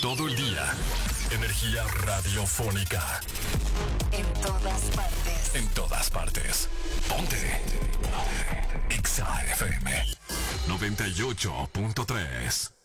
todo el día. Energía radiofónica. En todas partes. En todas partes. Ponte. Exa FM 98.3.